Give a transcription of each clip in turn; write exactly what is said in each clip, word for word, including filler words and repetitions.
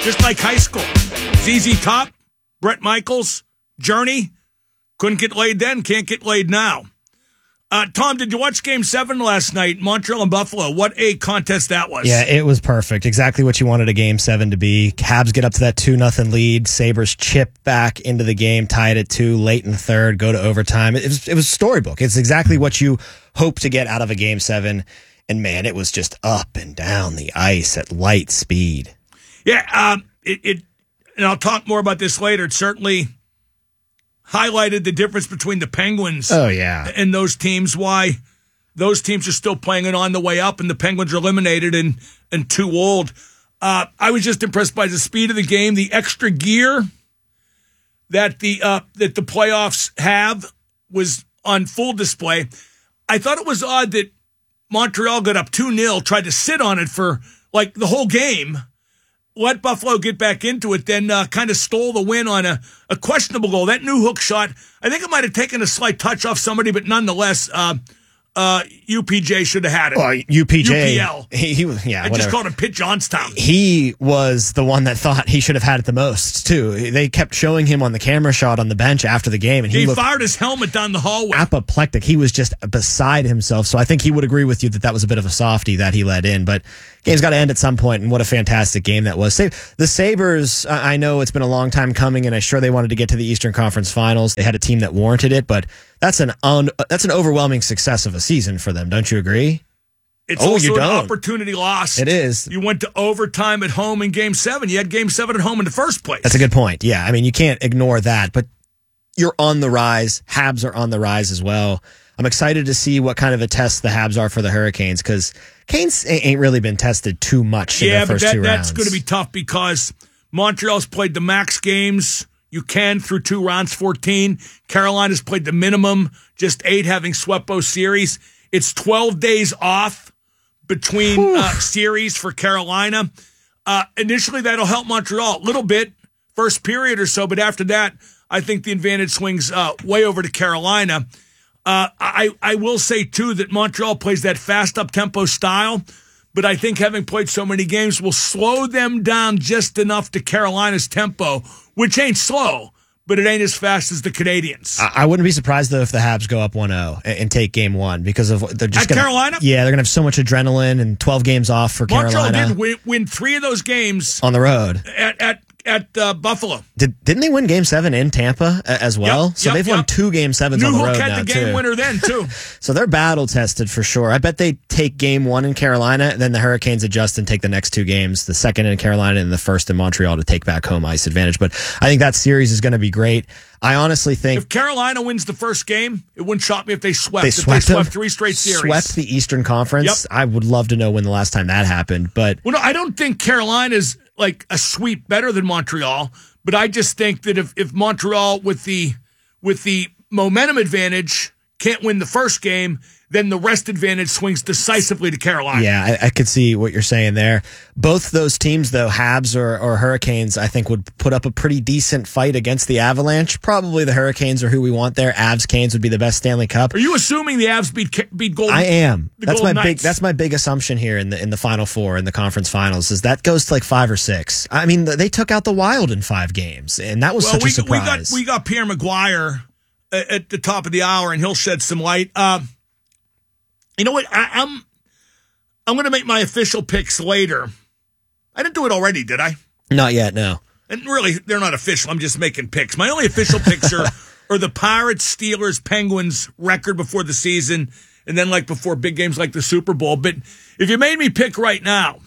just like high school. Z Z Top, Bret Michaels, Journey, couldn't get laid then, can't get laid now. Uh, Tom, did you watch Game seven last night, Montreal and Buffalo? What a contest that was. Yeah, it was perfect. Exactly what you wanted a Game seven to be. Habs get up to that two nothing lead. Sabres chip back into the game, tied at two, late in the third, go to overtime. It was, it was storybook. It's exactly what you hope to get out of a Game seven. And, man, it was just up and down the ice at light speed. Yeah, um, it, it, and I'll talk more about this later. It certainly highlighted the difference between the Penguins oh, yeah. and those teams, why those teams are still playing it on the way up, and the Penguins are eliminated and, and too old. Uh, I was just impressed by the speed of the game, the extra gear that the uh, that the playoffs have was on full display. I thought it was odd that Montreal got up two nil, tried to sit on it for like the whole game, let Buffalo get back into it, then uh, kind of stole the win on a, a questionable goal. That new hook shot, I think it might have taken a slight touch off somebody, but nonetheless, uh, uh, U P J should have had it. Well, U P J. U P L. He, he was, yeah, I whatever. just called him Pitt Johnstown. He was the one that thought he should have had it the most, too. They kept showing him on the camera shot on the bench after the game, and he, he looked fired his helmet down the hallway. apoplectic. He was just beside himself. So I think he would agree with you that that was a bit of a softie that he let in. But game's got to end at some point, and what a fantastic game that was. The Sabres, I know it's been a long time coming, and I'm sure they wanted to get to the Eastern Conference Finals. They had a team that warranted it, but that's an un, that's an overwhelming success of a season for them. Don't you agree? It's oh, also you an don't. opportunity lost. It is. You went to overtime at home in Game seven. You had Game seven at home in the first place. That's a good point. Yeah, I mean, you can't ignore that, but you're on the rise. Habs are on the rise as well. I'm excited to see what kind of a test the Habs are for the Hurricanes, because Canes ain't really been tested too much in yeah, the first but that, two rounds. that's going to be tough because Montreal's played the max games you can through two rounds, fourteen. Carolina's played the minimum, just eight, having swept both series. It's twelve days off between uh, series for Carolina. Uh, initially, that'll help Montreal a little bit, first period or so, but after that, I think the advantage swings uh, way over to Carolina. Uh, I, I will say, too, that Montreal plays that fast up-tempo style, but I think having played so many games will slow them down just enough to Carolina's tempo, which ain't slow, but it ain't as fast as the Canadians. I, I wouldn't be surprised, though, if the Habs go up one oh and, and take game one, because of they're just At gonna, Carolina? Yeah, they're going to have so much adrenaline and twelve games off for Montreal Carolina. did win, win three of those games on the road at at at uh, Buffalo. Did, didn't they win Game seven in Tampa uh, as well? Yep, so yep, they've yep. won two Game sevens New on the Hook road had now, the game too. winner then, too. So they're battle-tested for sure. I bet they take Game one in Carolina, then the Hurricanes adjust and take the next two games, the second in Carolina and the first in Montreal, to take back home ice advantage. But I think that series is going to be great. I honestly think if Carolina wins the first game, it wouldn't shock me if they swept. they if swept, they swept them, three straight series. Swept the Eastern Conference. Yep. I would love to know when the last time that happened. But well, no, I don't think Carolina's like a sweep better than Montreal. But I just think that if, if Montreal with the with the momentum advantage can't win the first game, then the rest advantage swings decisively to Carolina. Yeah, I, I could see what you're saying there. Both those teams, though, Habs or, or Hurricanes, I think would put up a pretty decent fight against the Avalanche. Probably the Hurricanes are who we want there. Avs Canes would be the best Stanley Cup. Are you assuming the Avs beat beat Golden? I am. The that's Golden my big. Knights? That's my big assumption here in the in the Final Four in the conference finals is that goes to like five or six. I mean, they took out the Wild in five games, and that was well, such we, a surprise. We got we got Pierre Maguire at, at the top of the hour, and he'll shed some light. Uh, you know what? I, I'm I'm going to make my official picks later. I didn't do it already, did I? Not yet, no. And really, they're not official. I'm just making picks. My only official picks are, are the Pirates, Steelers, Penguins record before the season, and then like before big games like the Super Bowl. But if you made me pick right now,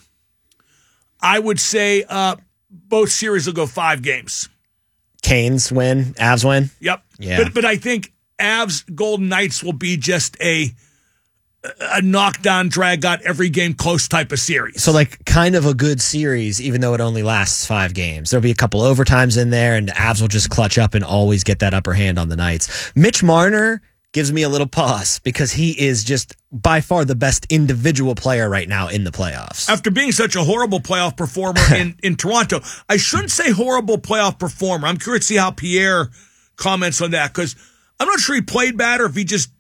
I would say uh, both series will go five games. Canes win, Avs win. Yep. Yeah. But but I think Avs Golden Knights will be just a a knockdown, drag out every game close type of series. So like kind of a good series, even though it only lasts five games. There'll be a couple overtimes in there, and the Avs will just clutch up and always get that upper hand on the Knights. Mitch Marner gives me a little pause because he is just by far the best individual player right now in the playoffs. After being such a horrible playoff performer in, in Toronto, I shouldn't say horrible playoff performer. I'm curious to see how Pierre comments on that because I'm not sure he played bad or if he just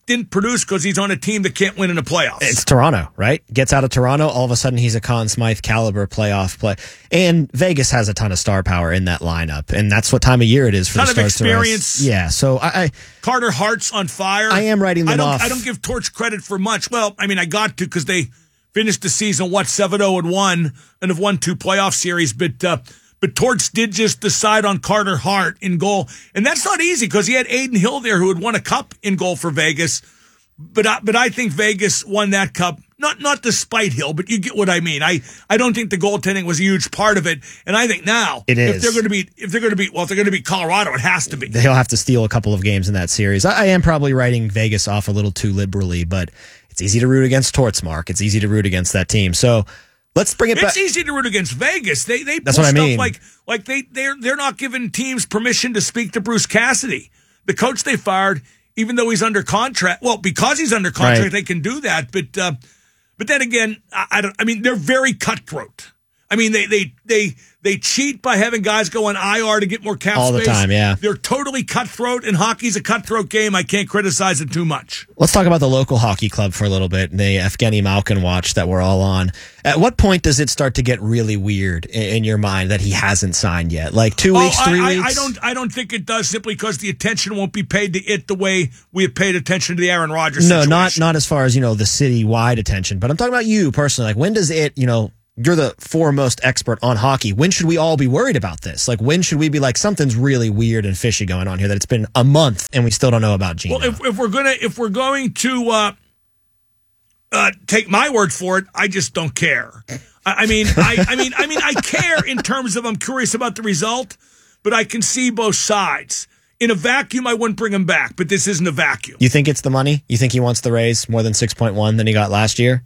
didn't produce because he's on a team that can't win in the playoffs. It's Toronto, right? Gets out of Toronto, all of a sudden he's a Conn Smythe caliber playoff play. And Vegas has a ton of star power in that lineup, and that's what time of year it is for ton the Stars. Ton of experience. To yeah, so I, I Carter Hart's on fire. I am writing them I don't, off. I don't give Torch credit for much. Well, I mean, I got to because they finished the season what seven oh and one and have won two playoff series, but. Uh, But Torch did just decide on Carter Hart in goal. And that's not easy because he had Aiden Hill there who had won a cup in goal for Vegas. But I, but I think Vegas won that cup, not not despite Hill, but you get what I mean. I, I don't think the goaltending was a huge part of it. And I think now, it is. if they're going to beat, if they're going to beat, well, if they're going to beat Colorado, it has to be. They'll have to steal a couple of games in that series. I, I am probably writing Vegas off a little too liberally, but it's easy to root against Torts, Mark. It's easy to root against that team. So, let's bring it it's back. It's easy to root against Vegas. They they That's pull what I stuff mean. like like they they're they're not giving teams permission to speak to Bruce Cassidy, the coach they fired, even though he's under contract. Well, because he's under contract, right. they can do that. But uh, but then again, I, I don't. I mean, they're very cutthroat. I mean, they they they they cheat by having guys go on I R to get more cap all space. the time. Yeah, they're totally cutthroat, and hockey's a cutthroat game. I can't criticize it too much. Let's talk about the local hockey club for a little bit. The Evgeny Malkin watch that we're all on. At what point does it start to get really weird in, in your mind that he hasn't signed yet? Like two oh, weeks, three I, weeks? I, I don't. I don't think it does simply because the attention won't be paid to it the way we have paid attention to the Aaron Rodgers. No, situation. not not as far as you know the city-wide attention, but I'm talking about you personally. Like when does it? You know. You're the foremost expert on hockey. When should we all be worried about this? Like, when should we be like, something's really weird and fishy going on here that it's been a month and we still don't know about Gino? Well, if, if we're gonna if we're going to uh, uh, take my word for it, I just don't care. I, I mean, I, I mean, I mean, I care in terms of I'm curious about the result, but I can see both sides. In a vacuum, I wouldn't bring him back, but this isn't a vacuum. You think it's the money? You think he wants the raise more than six point one than he got last year?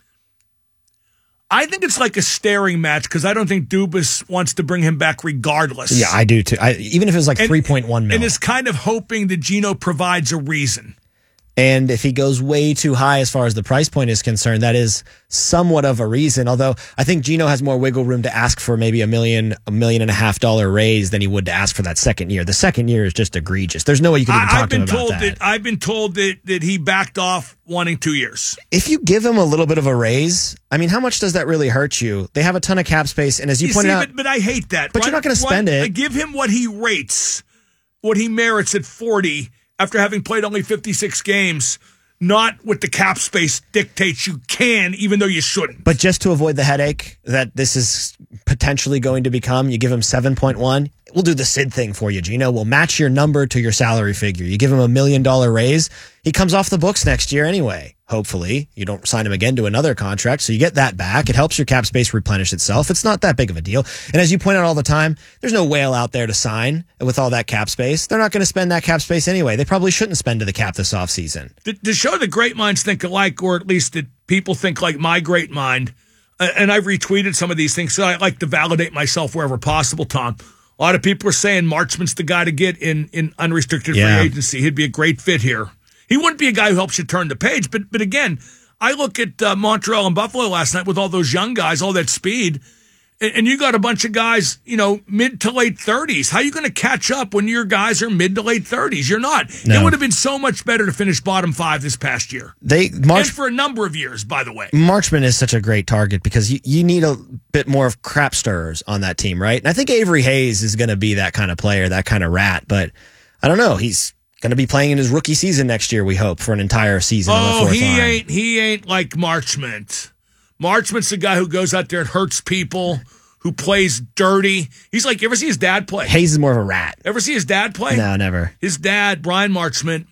I think it's like a staring match because I don't think Dubas wants to bring him back regardless. Yeah, I do too. I, even if it was like three point one mil. And is kind of hoping that Gino provides a reason. And if he goes way too high as far as the price point is concerned, that is somewhat of a reason. Although I think Gino has more wiggle room to ask for maybe a million, a million and a half dollar raise than he would to ask for that second year. The second year is just egregious. There's no way you can even I, talk I've to him been about told that. that. I've been told that, that he backed off wanting two years. If you give him a little bit of a raise, I mean, how much does that really hurt you? They have a ton of cap space, and as you, you pointed see, out, but, but I hate that. But you're not going to spend it. Give him what he rates, what he merits at forty after having played only fifty-six games. Not what the cap space dictates you can, even though you shouldn't. But just to avoid the headache that this is potentially going to become, you give him seven point one. We'll do the Sid thing for you, Gino. We'll match your number to your salary figure. You give him a million dollar raise. He comes off the books next year anyway. Hopefully, you don't sign him again to another contract, so you get that back. It helps your cap space replenish itself. It's not that big of a deal. And as you point out all the time, there's no whale out there to sign with all that cap space. They're not going to spend that cap space anyway. They probably shouldn't spend to the cap this offseason. To, to show that great minds think alike, or at least that people think like my great mind, uh, and I've retweeted some of these things, so I like to validate myself wherever possible, Tom. A lot of people are saying Marchman's the guy to get in, in unrestricted yeah. free agency. He'd be a great fit here. He wouldn't be a guy who helps you turn the page. But but again, I look at uh, Montreal and Buffalo last night with all those young guys, all that speed, and, and you got a bunch of guys, you know, mid to late thirties. How are you going to catch up when your guys are mid to late thirties? You're not. No. It would have been so much better to finish bottom five this past year. They March, and for a number of years, by the way. Marchman is such a great target because you, you need a bit more of crap stirrers on that team, right? And I think Avery Hayes is going to be that kind of player, that kind of rat. But I don't know. He's going to be playing in his rookie season next year, we hope, for an entire season. Oh, on the he fourth line. ain't he ain't like Marchment. Marchment's the guy who goes out there and hurts people, who plays dirty. He's like, you ever see his dad play? Hayes is more of a rat. Ever see his dad play? No, never. His dad, Brian Marchment.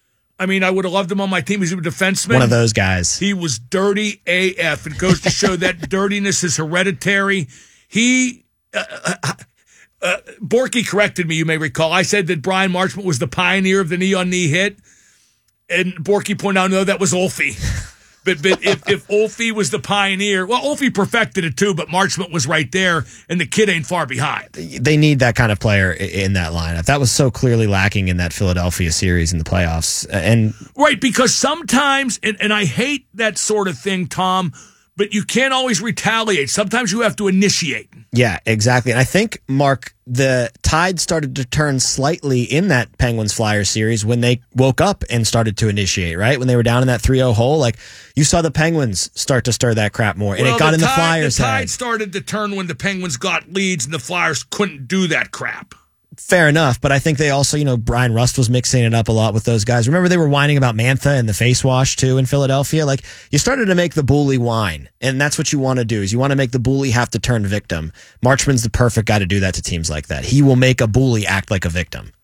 I mean, I would have loved him on my team. He's a defenseman. One of those guys. He was dirty A F. It goes to show that dirtiness is hereditary. He... Uh, uh, Uh, Borky corrected me, you may recall. I said that Brian Marchment was the pioneer of the knee-on-knee hit, and Borky pointed out, no, that was Olfie. But, but if, if Olfie was the pioneer, well, Olfie perfected it too, but Marchment was right there, and the kid ain't far behind. They need that kind of player in that lineup. That was so clearly lacking in that Philadelphia series in the playoffs. And Right, because sometimes, and, and I hate that sort of thing, Tom, but you can't always retaliate. Sometimes you have to initiate. Yeah, exactly. And I think, Mark, the tide started to turn slightly in that Penguins-Flyers series when they woke up and started to initiate, right? When they were down in that three oh hole, like you saw the Penguins start to stir that crap more, and well, it got the in the tide, Flyers' The tide head. started to turn when the Penguins got leads and the Flyers couldn't do that crap. Fair enough, but I think they also, you know, Brian Rust was mixing it up a lot with those guys. Remember they were whining about Mantha and the face wash too in Philadelphia? Like, you started to make the bully whine, and that's what you want to do, is you want to make the bully have to turn victim. Marchman's the perfect guy to do that to teams like that. He will make a bully act like a victim.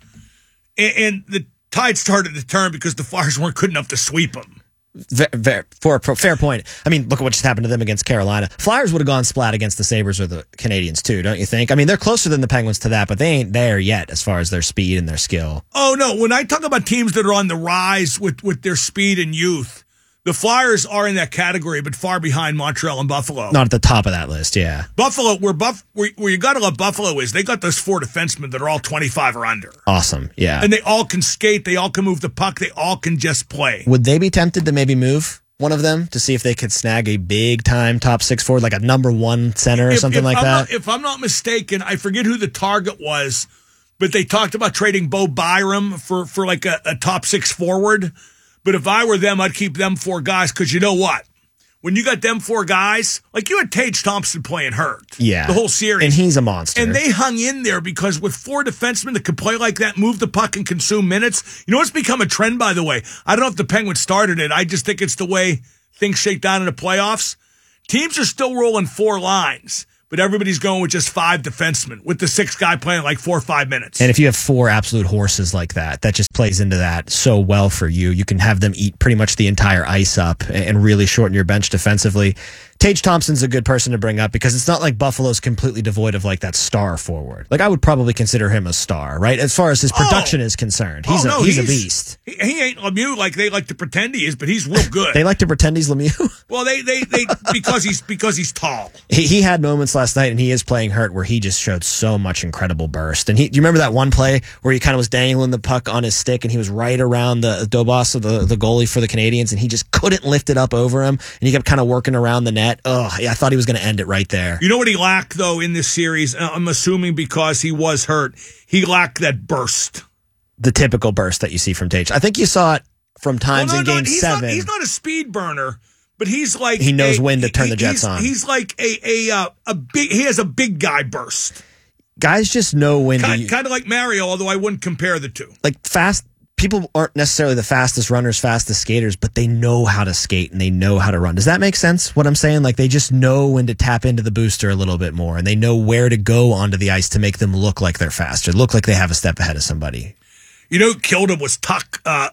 And, and the tide started to turn because the Flyers weren't good enough to sweep them. Very, very, for a fair point. I mean, look at what just happened to them against Carolina. Flyers would have gone splat against the Sabres or the Canadians too, don't you think? I mean, they're closer than the Penguins to that, but they ain't there yet as far as their speed and their skill. Oh, no. When I talk about teams that are on the rise with, with their speed and youth, the Flyers are in that category, but far behind Montreal and Buffalo. Not at the top of that list, yeah. Buffalo, where Buff, where, where you got to love Buffalo is, they got those four defensemen that are all twenty-five or under. Awesome, yeah. And they all can skate, they all can move the puck, they all can just play. Would they be tempted to maybe move one of them to see if they could snag a big-time top six forward, like a number one center or if, something if like I'm that? Not, if I'm not mistaken, I forget who the target was, but they talked about trading Bo Byram for, for like a, a top six forward. But if I were them, I'd keep them four guys, because you know what? When you got them four guys, like you had Tage Thompson playing hurt. Yeah. The whole series. And he's a monster. And they hung in there because with four defensemen that could play like that, move the puck and consume minutes. You know what's become a trend, by the way? I don't know if the Penguins started it. I just think it's the way things shake down in the playoffs. Teams are still rolling four lines, but everybody's going with just five defensemen, with the sixth guy playing like four or five minutes. And if you have four absolute horses like that, that just plays into that so well for you. You can have them eat pretty much the entire ice up and really shorten your bench defensively. Tage Thompson's a good person to bring up because it's not like Buffalo's completely devoid of like that star forward. Like I would probably consider him a star, right? As far as his production oh. is concerned, he's oh, a no, he's, he's a beast. He, he ain't Lemieux like they like to pretend he is, but he's real good. They like to pretend he's Lemieux. Well, they they they because he's because he's tall. He he had moments last night, and he is playing hurt where he just showed so much incredible burst. And he, do you remember that one play where he kind of was dangling the puck on his stick, and he was right around the Dobos, the the goalie for the Canadians, and he just couldn't lift it up over him, and he kept kind of working around the net. Oh, yeah, I thought he was going to end it right there. You know what he lacked, though, in this series? I'm assuming because he was hurt. He lacked that burst. The typical burst that you see from Tage. I think you saw it from times well, no, in no, Game he's seven. Not, he's not a speed burner, but he's like... He knows a, when to turn he, the Jets he's, on. He's like a a, uh, a big... He has a big guy burst. Guys just know when kind, to... Kind of like Mario, although I wouldn't compare the two. Like fast... People aren't necessarily the fastest runners, fastest skaters, but they know how to skate and they know how to run. Does that make sense, what I'm saying? Like, they just know when to tap into the booster a little bit more, and they know where to go onto the ice to make them look like they're faster, look like they have a step ahead of somebody. You know, killed him was Tuck uh,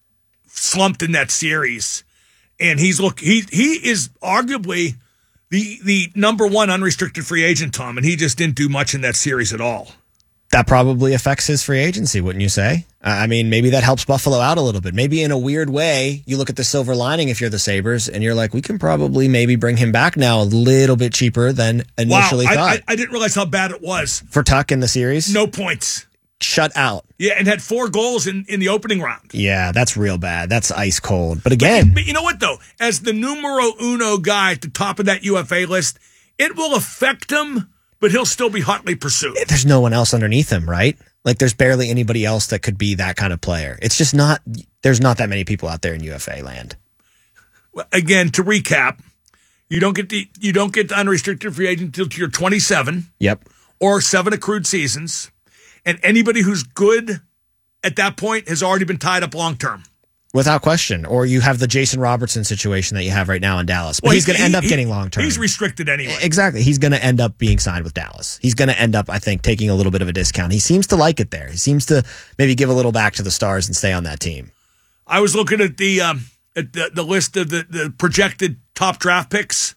slumped in that series, and he's look he he is arguably the the number one unrestricted free agent, Tom, and he just didn't do much in that series at all. That probably affects his free agency, wouldn't you say? I mean, maybe that helps Buffalo out a little bit. Maybe in a weird way, you look at the silver lining if you're the Sabres, and you're like, we can probably maybe bring him back now a little bit cheaper than initially wow, I, thought. I, I didn't realize how bad it was. For Tuck in the series? No points. Shut out. Yeah, and had four goals in, in the opening round. Yeah, that's real bad. That's ice cold. But again... But, but you know what, though? As the numero uno guy at the top of that U F A list, it will affect him, but he'll still be hotly pursued. There's no one else underneath him, right? Like, there's barely anybody else that could be that kind of player. It's just not, there's not that many people out there in U F A land. Well, again, to recap, you don't get the, you don't get the unrestricted free agent until you're twenty-seven. Yep. Or seven accrued seasons. And anybody who's good at that point has already been tied up long term. Without question. Or you have the Jason Robertson situation that you have right now in Dallas. But well, he's going to end up he, getting long term. He's restricted anyway. Exactly. He's going to end up being signed with Dallas. He's going to end up, I think, taking a little bit of a discount. He seems to like it there. He seems to maybe give a little back to the Stars and stay on that team. I was looking at the um, at the, the list of the, the projected top draft picks.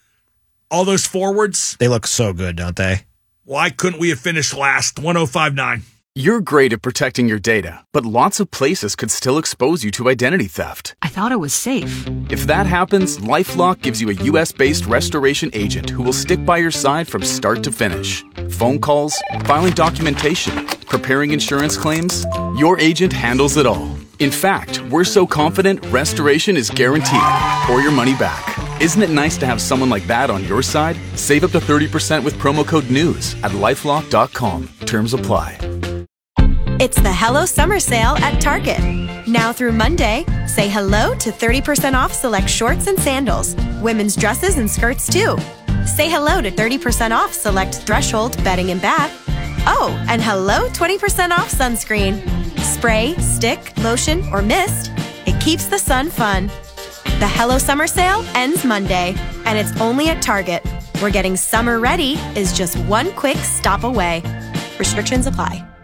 All those forwards. They look so good, don't they? Why couldn't we have finished last? one oh five nine. You're great at protecting your data, but lots of places could still expose you to identity theft. I thought it was safe. If that happens, LifeLock gives you a U S based restoration agent who will stick by your side from start to finish. Phone calls, filing documentation, preparing insurance claims, your agent handles it all. In fact, we're so confident restoration is guaranteed or your money back. Isn't it nice to have someone like that on your side? Save up to thirty percent with promo code NEWS at lifelock dot com. Terms apply. It's the Hello Summer Sale at Target. Now through Monday, say hello to thirty percent off select shorts and sandals, women's dresses and skirts too. Say hello to thirty percent off select Threshold bedding and bath. Oh, and hello twenty percent off sunscreen. Spray, stick, lotion, or mist, it keeps the sun fun. The Hello Summer Sale ends Monday, and it's only at Target, where getting summer ready is just one quick stop away. Restrictions apply.